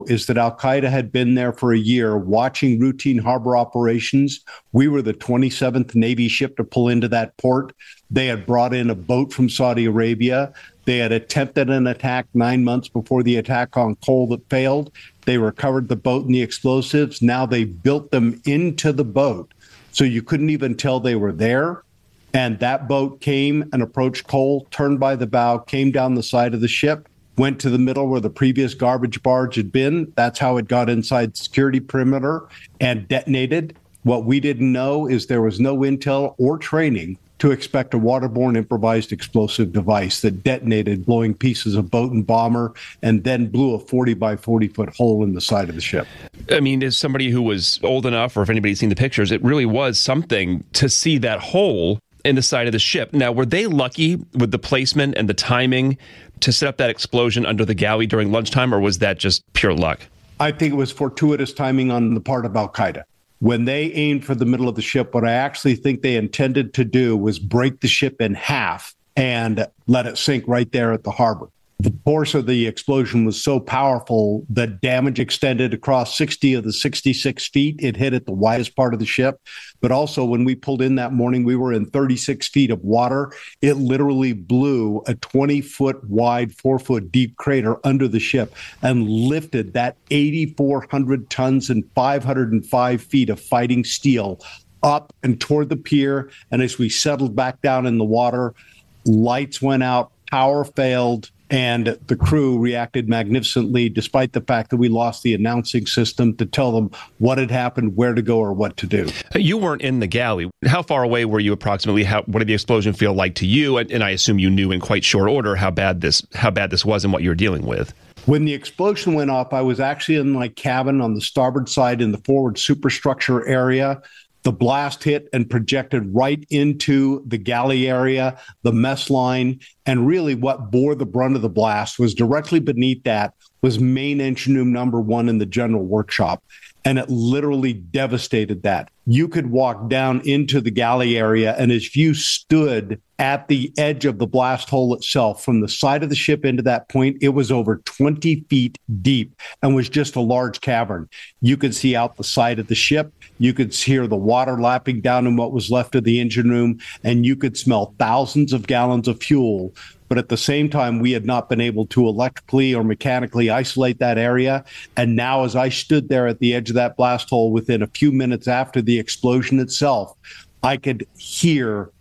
is that Al-Qaeda had been there for a year watching routine harbor operations. We were the 27th Navy ship to pull into that port. They had brought in a boat from Saudi Arabia. They had attempted an attack 9 months before the attack on Cole that failed. They recovered the boat and the explosives. Now they built them into the boat, so you couldn't even tell they were there. And that boat came and approached Cole, turned by the bow, came down the side of the ship, went to the middle where the previous garbage barge had been. That's how it got inside the security perimeter and detonated. What we didn't know is there was no intel or training to expect a waterborne improvised explosive device that detonated, blowing pieces of boat and bomber, and then blew a 40 by 40 foot hole in the side of the ship. I mean, as somebody who was old enough, or if anybody's seen the pictures, it really was something to see that hole in the side of the ship. Now, were they lucky with the placement and the timing to set up that explosion under the galley during lunchtime, or was that just pure luck? I think it was fortuitous timing on the part of Al-Qaeda. When they aimed for the middle of the ship, what I actually think they intended to do was break the ship in half and let it sink right there at the harbor. The force of the explosion was so powerful that damage extended across 60 of the 66 feet. It hit at the widest part of the ship. But also, when we pulled in that morning, we were in 36 feet of water. It literally blew a 20-foot wide, 4-foot deep crater under the ship and lifted that 8,400 tons and 505 feet of fighting steel up and toward the pier. And as we settled back down in the water, lights went out, power failed, and the crew reacted magnificently, despite the fact that we lost the announcing system to tell them what had happened, where to go, or what to do. You weren't in the galley. How far away were you approximately? What did the explosion feel like to you? And I assume you knew in quite short order how bad this was and what you were dealing with. When the explosion went off, I was actually in my cabin on the starboard side in the forward superstructure area. The blast hit and projected right into the galley area, the mess line, and really what bore the brunt of the blast was directly beneath that was main engine room number 1 in the general workshop. And it literally devastated that. You could walk down into the galley area, and as you stood at the edge of the blast hole itself, from the side of the ship into that point, it was over 20 feet deep and was just a large cavern. You could see out the side of the ship. You could hear the water lapping down in what was left of the engine room, and you could smell thousands of gallons of fuel. But at the same time, we had not been able to electrically or mechanically isolate that area. And now, as I stood there at the edge of that blast hole within a few minutes after the explosion itself, I could hear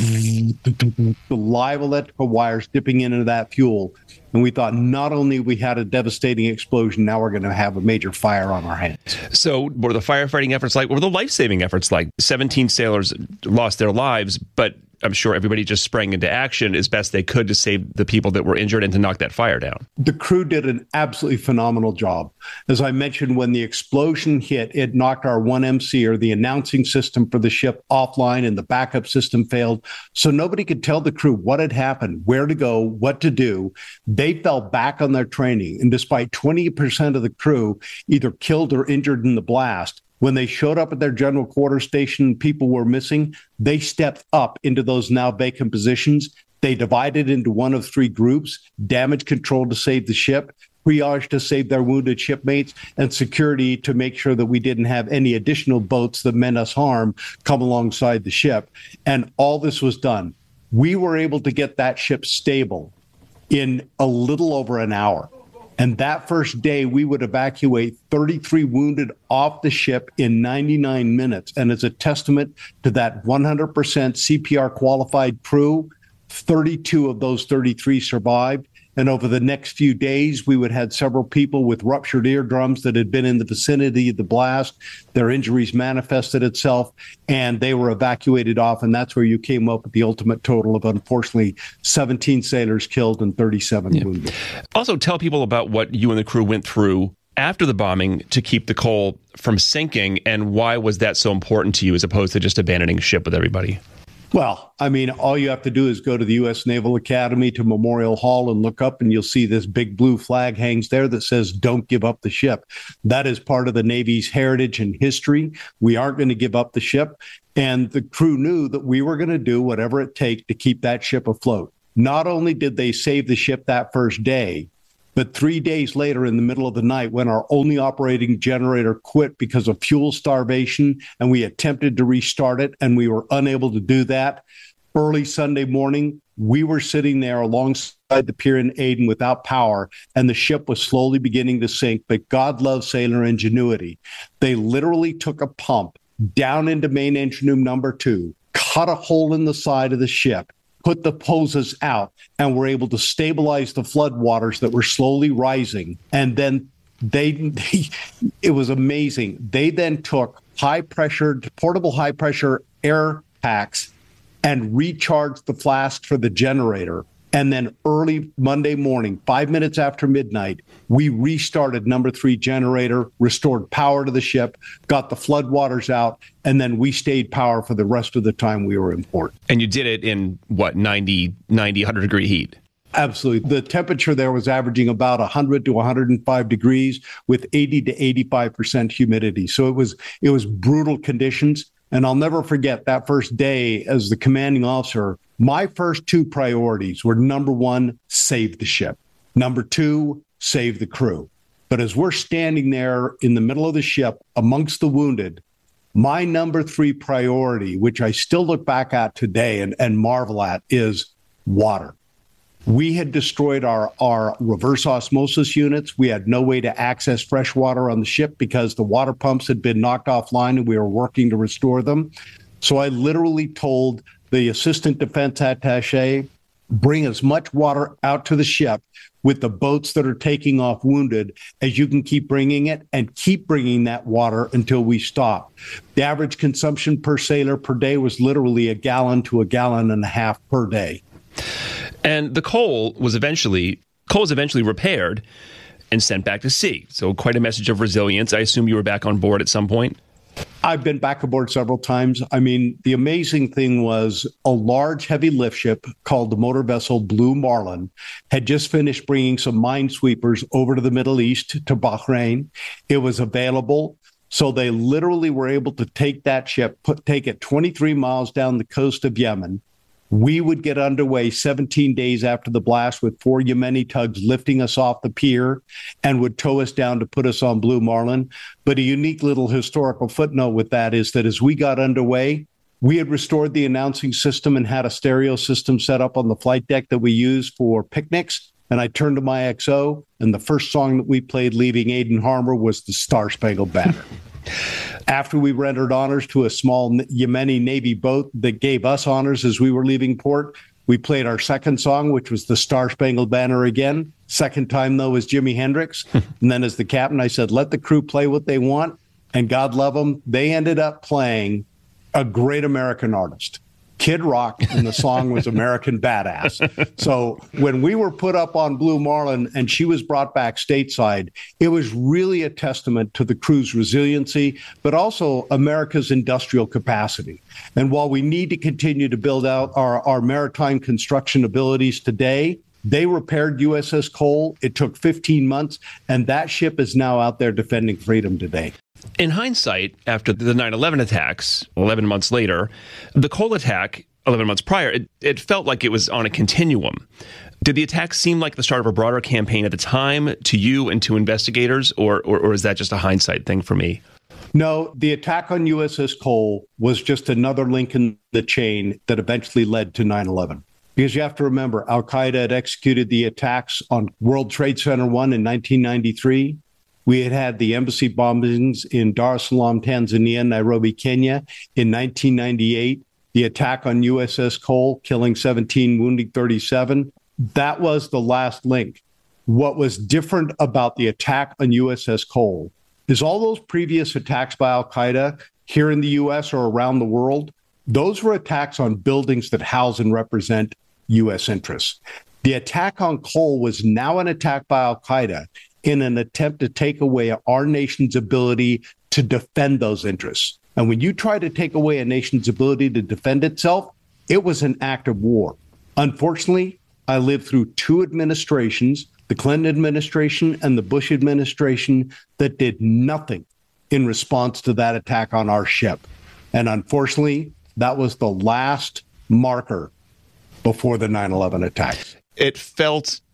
the live electrical wires dipping into that fuel. And we thought not only we had a devastating explosion, now we're going to have a major fire on our hands. So were the firefighting efforts like? Were the life-saving efforts like? 17 sailors lost their lives, but I'm sure everybody just sprang into action as best they could to save the people that were injured and to knock that fire down. The crew did an absolutely phenomenal job. As I mentioned, when the explosion hit, it knocked our 1MC, or the announcing system for the ship, offline, and the backup system failed. So nobody could tell the crew what had happened, where to go, what to do. They fell back on their training. And despite 20% of the crew either killed or injured in the blast, when they showed up at their general quarters station, people were missing, they stepped up into those now vacant positions. They divided into one of 3 groups: damage control to save the ship, triage to save their wounded shipmates, and security to make sure that we didn't have any additional boats that meant us harm come alongside the ship. And all this was done. We were able to get that ship stable in a little over an hour. And that first day, we would evacuate 33 wounded off the ship in 99 minutes. And as a testament to that 100% CPR qualified crew, 32 of those 33 survived. And over the next few days, we would have several people with ruptured eardrums that had been in the vicinity of the blast. Their injuries manifested itself, and they were evacuated off. And that's where you came up with the ultimate total of, unfortunately, 17 sailors killed and 37 wounded. Also, tell people about what you and the crew went through after the bombing to keep the Cole from sinking, and why was that so important to you as opposed to just abandoning ship with everybody? Well, I mean, all you have to do is go to the U.S. Naval Academy to Memorial Hall and look up, and you'll see this big blue flag hangs there that says, "Don't give up the ship." That is part of the Navy's heritage and history. We aren't going to give up the ship. And the crew knew that we were going to do whatever it takes to keep that ship afloat. Not only did they save the ship that first day, But 3 days later, in the middle of the night, when our only operating generator quit because of fuel starvation, and we attempted to restart it, and we were unable to do that, early Sunday morning, we were sitting there alongside the pier in Aden without power, and the ship was slowly beginning to sink. But God loves sailor ingenuity. They literally took a pump down into main engine room number 2, cut a hole in the side of the ship, put the hoses out, and were able to stabilize the floodwaters that were slowly rising. And then it was amazing. They then took portable high pressure air packs and recharged the flask for the generator. And then early Monday morning, 5 minutes after midnight, we restarted number 3 generator, restored power to the ship, got the floodwaters out, and then we stayed power for the rest of the time we were in port. And you did it in, 100 degree heat? Absolutely. The temperature there was averaging about 100 to 105 degrees with 80 to 85% humidity. So it was brutal conditions. And I'll never forget that first day as the commanding officer. My first 2 priorities were, number 1, save the ship. Number 2, save the crew. But as we're standing there in the middle of the ship amongst the wounded, my number 3 priority, which I still look back at today and marvel at, is water. We had destroyed our reverse osmosis units. We had no way to access fresh water on the ship because the water pumps had been knocked offline and we were working to restore them. So I literally told the assistant defense attaché, bring as much water out to the ship with the boats that are taking off wounded as you can keep bringing it, and keep bringing that water until we stop. The average consumption per sailor per day was literally 1 gallon to 1.5 gallons per day. And the coal was eventually repaired and sent back to sea. So quite a message of resilience. I assume you were back on board at some point? I've been back aboard several times. I mean, the amazing thing was a large heavy lift ship called the motor vessel Blue Marlin had just finished bringing some minesweepers over to the Middle East, to Bahrain. It was available. So they literally were able to take that ship, take it 23 miles down the coast of Yemen. We would get underway 17 days after the blast with 4 Yemeni tugs lifting us off the pier and would tow us down to put us on Blue Marlin. But a unique little historical footnote with that is that as we got underway, we had restored the announcing system and had a stereo system set up on the flight deck that we use for picnics. And I turned to my XO, and the first song that we played leaving Aden Harbor was the Star Spangled Banner. After we rendered honors to a small Yemeni Navy boat that gave us honors as we were leaving port, we played our second song, which was the Star Spangled Banner again. Second time, though, was Jimi Hendrix. And then as the captain, I said, let the crew play what they want. And God love them, they ended up playing a great American artist, Kid Rock, and the song was American Badass. So when we were put up on Blue Marlin and she was brought back stateside, it was really a testament to the crew's resiliency, but also America's industrial capacity. And while we need to continue to build out our maritime construction abilities today, they repaired USS Cole. It took 15 months, and that ship is now out there defending freedom today. In hindsight, after the 9/11 attacks, 11 months later, the Cole attack 11 months prior, it felt like it was on a continuum. Did the attack seem like the start of a broader campaign at the time to you and to investigators, or is that just a hindsight thing for me? No, the attack on USS Cole was just another link in the chain that eventually led to 9/11. Because you have to remember, Al-Qaeda had executed the attacks on World Trade Center 1 in 1993. We had had the embassy bombings in Dar es Salaam, Tanzania, Nairobi, Kenya in 1998. The attack on USS Cole, killing 17, wounding 37. That was the last link. What was different about the attack on USS Cole is all those previous attacks by Al-Qaeda here in the U.S. or around the world, those were attacks on buildings that house and represent U.S. interests. The attack on Cole was now an attack by Al-Qaeda in an attempt to take away our nation's ability to defend those interests. And when you try to take away a nation's ability to defend itself, it was an act of war. Unfortunately, I lived through 2 administrations, the Clinton administration and the Bush administration, that did nothing in response to that attack on our ship. And unfortunately, that was the last marker before the 9/11 attacks. It felt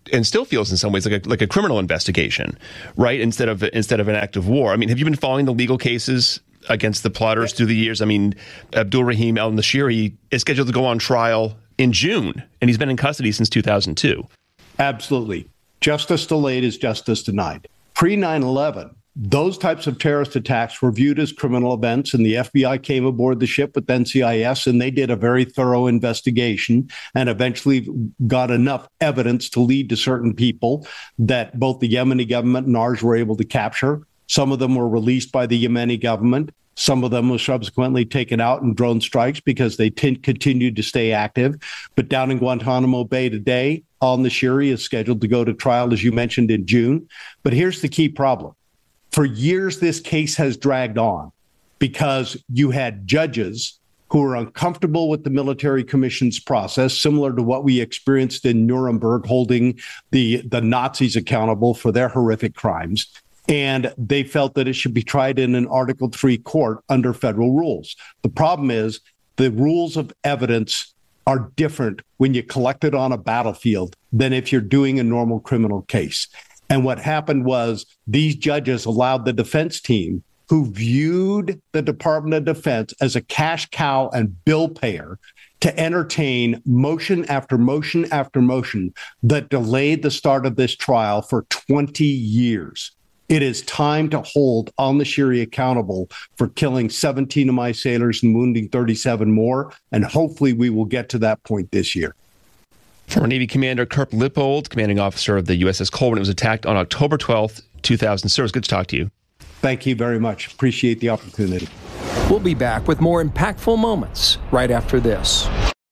and still feels in some ways like a criminal investigation, right? Instead of an act of war. I mean, have you been following the legal cases against the plotters through the years? I mean, Abdul Rahim al-Nashiri is scheduled to go on trial in June, and he's been in custody since 2002. Absolutely. Justice delayed is justice denied. Pre 9/11, those types of terrorist attacks were viewed as criminal events, and the FBI came aboard the ship with NCIS, and they did a very thorough investigation and eventually got enough evidence to lead to certain people that both the Yemeni government and ours were able to capture. Some of them were released by the Yemeni government. Some of them were subsequently taken out in drone strikes because they continued to stay active. But down in Guantanamo Bay today, al-Nashiri is scheduled to go to trial, as you mentioned, in June. But here's the key problem. For years, this case has dragged on because you had judges who were uncomfortable with the military commission's process, similar to what we experienced in Nuremberg, holding the Nazis accountable for their horrific crimes. And they felt that it should be tried in an Article 3 court under federal rules. The problem is the rules of evidence are different when you collect it on a battlefield than if you're doing a normal criminal case. And what happened was these judges allowed the defense team, who viewed the Department of Defense as a cash cow and bill payer, to entertain motion after motion after motion that delayed the start of this trial for 20 years. It is time to hold al-Nashiri accountable for killing 17 of my sailors and wounding 37 more, and hopefully we will get to that point this year. Former Navy Commander Kirk Lippold, commanding officer of the USS Colburn, was attacked on October 12th, 2000. Sir, it's good to talk to you. Thank you very much. Appreciate the opportunity. We'll be back with more impactful moments right after this.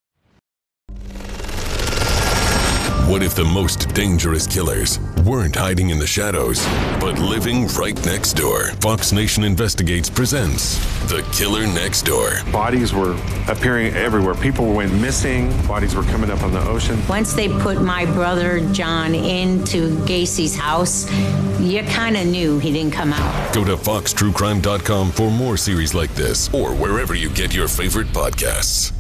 What if the most dangerous killers weren't hiding in the shadows, but living right next door? Fox Nation Investigates presents The Killer Next Door. Bodies were appearing everywhere. People went missing. Bodies were coming up on the ocean. Once they put my brother John into Gacy's house, you kind of knew he didn't come out. Go to foxtruecrime.com for more series like this, or wherever you get your favorite podcasts.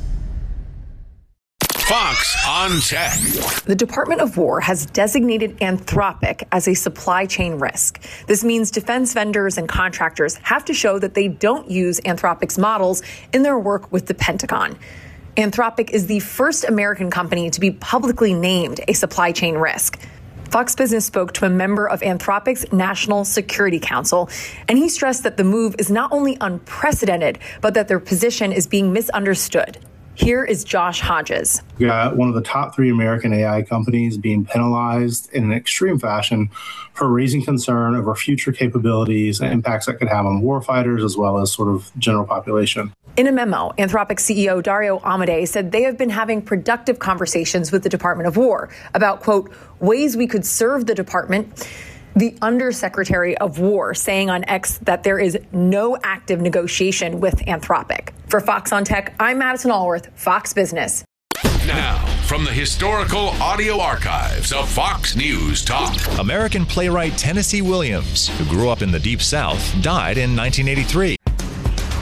Fox on Tech. The Department of War has designated Anthropic as a supply chain risk. This means defense vendors and contractors have to show that they don't use Anthropic's models in their work with the Pentagon. Anthropic is the first American company to be publicly named a supply chain risk. Fox Business spoke to a member of Anthropic's National Security Council, and he stressed that the move is not only unprecedented, but that their position is being misunderstood. Here is Josh Hodges. We got one of the top 3 American AI companies being penalized in an extreme fashion for raising concern over future capabilities and impacts that could have on warfighters as well as sort of general population. In a memo, Anthropic CEO Dario Amodei said they have been having productive conversations with the Department of War about, quote, ways we could serve the department. The Undersecretary of War saying on X that there is no active negotiation with Anthropic. For Fox on Tech, I'm Madison Allworth, Fox Business. Now, from the historical audio archives of Fox News Talk. American playwright Tennessee Williams, who grew up in the Deep South, died in 1983.